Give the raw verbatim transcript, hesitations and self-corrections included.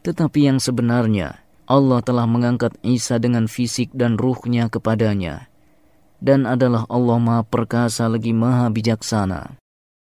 Tetapi yang sebenarnya, Allah telah mengangkat Isa dengan fisik dan ruhnya kepadanya, dan adalah Allah Maha Perkasa lagi Maha Bijaksana.